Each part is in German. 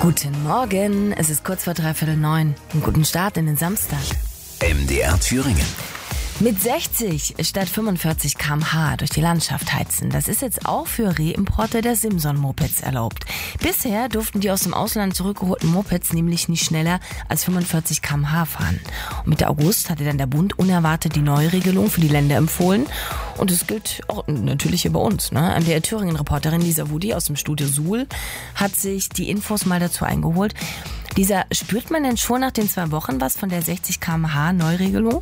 Guten Morgen, es ist kurz vor 8:45. Einen guten Start in den Samstag. MDR Thüringen. Mit 60 statt 45 km/h durch die Landschaft heizen. Das ist jetzt auch für Reimporte der Simson-Mopeds erlaubt. Bisher durften die aus dem Ausland zurückgeholten Mopeds nämlich nicht schneller als 45 km/h fahren. Und Mitte August hatte dann der Bund unerwartet die Neuregelung für die Länder empfohlen. Und es gilt auch natürlich hier bei uns. MDR Thüringen-Reporterin Lisa Wudi aus dem Studio Suhl hat sich die Infos mal dazu eingeholt. Lisa, spürt man denn schon nach den 2 Wochen was von der 60 km/h Neuregelung?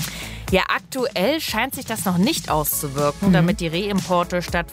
Ja, aktuell scheint sich das noch nicht auszuwirken. Damit die Reimporte statt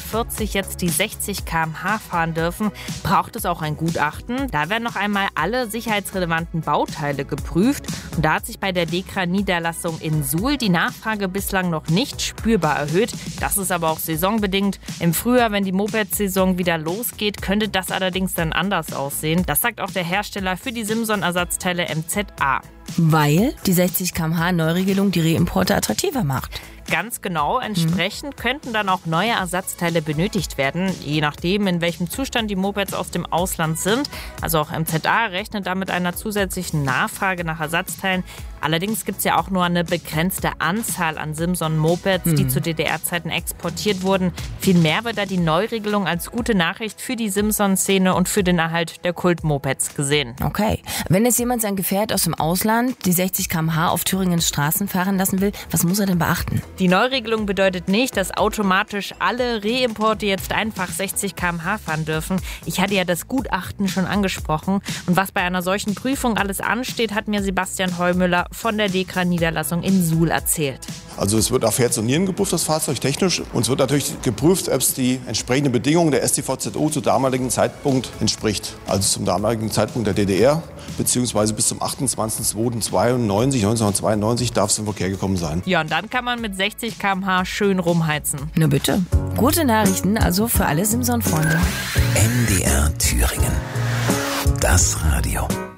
45 jetzt die 60 km/h fahren dürfen, braucht es auch ein Gutachten. Da werden noch einmal alle sicherheitsrelevanten Bauteile geprüft. Und da hat sich bei der DEKRA-Niederlassung in Suhl die Nachfrage bislang noch nicht spürbar erhöht. Das ist aber auch saisonbedingt. Im Frühjahr, wenn die Moped-Saison wieder losgeht, könnte das allerdings dann anders aussehen. Das sagt auch der Hersteller für die Simson-Ersatzteile MZA. Weil die 60 km/h Neuregelung die Reimporte attraktiver macht. Ganz genau. Entsprechend könnten dann auch neue Ersatzteile benötigt werden, je nachdem, in welchem Zustand die Mopeds aus dem Ausland sind. Also auch MZA rechnet da mit einer zusätzlichen Nachfrage nach Ersatzteilen. Allerdings gibt es ja auch nur eine begrenzte Anzahl an Simson-Mopeds, die zu DDR-Zeiten exportiert wurden. Vielmehr wird da die Neuregelung als gute Nachricht für die Simson-Szene und für den Erhalt der Kult-Mopeds gesehen. Okay. Wenn jetzt jemand sein Gefährt aus dem Ausland die 60 km/h auf Thüringens Straßen fahren lassen will, was muss er denn beachten? Die Neuregelung bedeutet nicht, dass automatisch alle Reimporte jetzt einfach 60 km/h fahren dürfen. Ich hatte ja das Gutachten schon angesprochen. Und was bei einer solchen Prüfung alles ansteht, hat mir Sebastian Heumüller von der DEKRA-Niederlassung in Suhl erzählt. Also es wird auf Herz und Nieren geprüft, das Fahrzeug technisch. Und es wird natürlich geprüft, ob es die entsprechenden Bedingungen der StVZO zum damaligen Zeitpunkt entspricht. Also zum damaligen Zeitpunkt der DDR, beziehungsweise bis zum 1992 darf es im Verkehr gekommen sein. Ja, und dann kann man mit 60 km/h schön rumheizen. Na bitte. Gute Nachrichten also für alle Simson-Freunde. MDR Thüringen. Das Radio.